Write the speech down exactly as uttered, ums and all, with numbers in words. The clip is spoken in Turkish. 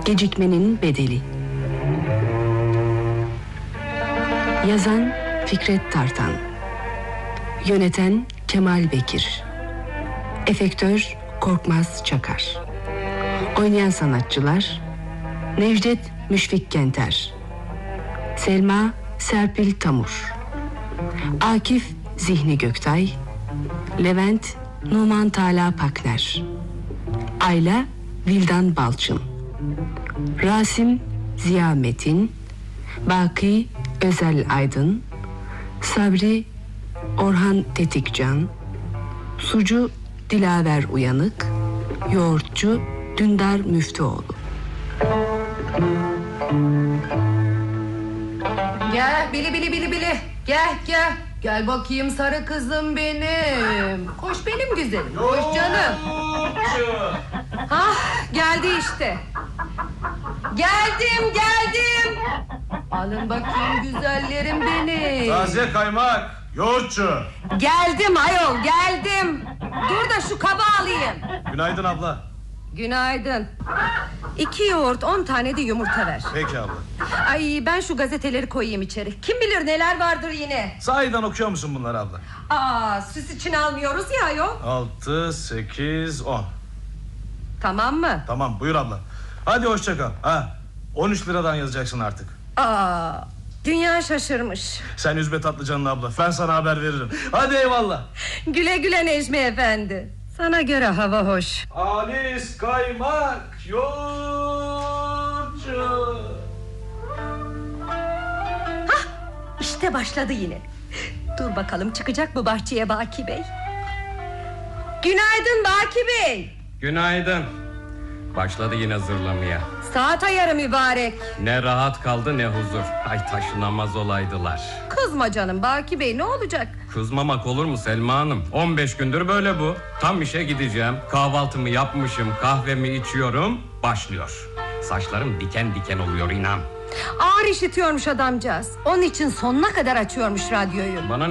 Gecikmenin bedeli. Yazan Fikret Tartan, yöneten Kemal Bekir, efektör Korkmaz Çakar. Oynayan sanatçılar: Necdet Müşfik Kenter, Selma Serpil Tamur, Akif Zihni Göktay, Levent Numan Tala Pakner, Ayla Vildan Balçın, Rasim Ziya Metin, Baki Özel Aydın, Sabri Orhan Tetikcan, Sucu Dilaver Uyanık, Yoğurtçu Dündar Müftüoğlu. Gel bili bili bili bili. Gel gel. Gel bakayım sarı kızım benim. Koş benim güzelim. Koş canım. Hah, geldi işte. Geldim geldim. Alın bakayım güzellerim benim. Taze kaymak, yoğurtçu. Geldim ayol geldim. Dur da şu kabı alayım. Günaydın abla. Günaydın. İki yoğurt, on tane de yumurta ver. Peki abla. Ay, ben şu gazeteleri koyayım içeri. Kim bilir neler vardır yine. Sahiden okuyor musun bunları abla? Aa, süs için almıyoruz ya ayol. Altı, sekiz, on. Tamam mı? Tamam, buyur abla. Hadi hoşça kal. Ha, on üç liradan yazacaksın artık. Aa, dünya şaşırmış. Sen üzme Tatlıcan'ın abla. Ben sana haber veririm. Hadi eyvallah. Güle güle Necmi efendi. Sana göre hava hoş. Halis kaymak, yoğurtçu. Hah, işte başladı yine. Dur bakalım çıkacak mı bahçeye Baki Bey? Günaydın Baki Bey. Günaydın. Başladı yine zırlamaya. Saat ayarı mübarek. Ne rahat kaldı ne huzur. Ay taşınamaz olaydılar. Kızma canım Baki Bey, ne olacak? Kızmamak olur mu Selma Hanım? on beş gündür böyle bu. Tam işe gideceğim. Kahvaltımı yapmışım, kahvemi içiyorum. Başlıyor. Saçlarım diken diken oluyor inan. Ağır işitiyormuş adamcağız. Onun için sonuna kadar açıyormuş radyoyu. Bana